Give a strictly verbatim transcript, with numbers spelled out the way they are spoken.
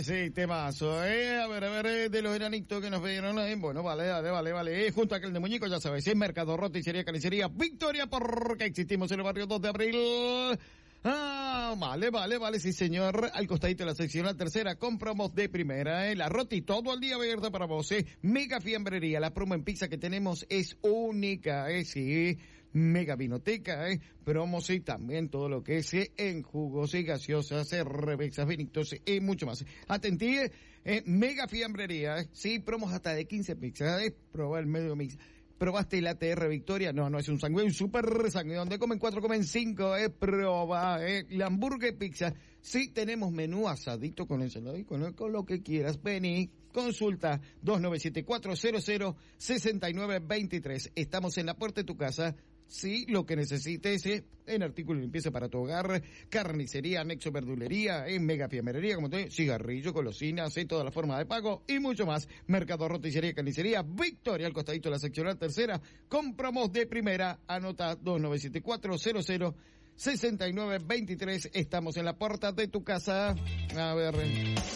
sí, temazo, eh. A ver, a ver, eh, de los enanitos que nos vieron, eh. Bueno, vale, vale, vale, vale. Eh, junto a aquel de muñeco, ya sabes, en Mercado Roticería, Carnicería Victoria, porque existimos en el barrio dos de abril. Ah, vale, vale, vale, sí señor, al costadito de la sección, la tercera, compramos de primera, eh, la Roti, todo el día abierta para vos, eh, mega fiambrería, la promo en pizza que tenemos es única, eh, sí, mega vinoteca, eh, promos y también todo lo que es eh, en jugos y gaseosas, eh, revexas, vinitos y mucho más. Atentí, eh, mega fiambrería, eh, sí, promos hasta de quince pizzas, eh, proba el medio mix. ¿Probaste el A T R Victoria? No, no es un sándwich, un super sándwich donde comen cuatro, comen cinco, eh, proba, eh, la hamburguesa pizza. Sí, tenemos menú asadito con ensalada y con, con lo que quieras. Vení, consulta dos nueve siete cuatro cero cero seis nueve dos tres. Estamos en la puerta de tu casa. Sí, lo que necesites, eh, en artículos de limpieza para tu hogar, carnicería, anexo verdulería, en mega fiambrería, como te cigarrillo, golosinas, eh, toda la forma de pago y mucho más. Mercado Roticería, Carnicería Victoria, al costadito de la seccional tercera, compramos de primera, anota dos nueve siete cuatro cero cero seis nueve dos tres, estamos en la puerta de tu casa. A ver...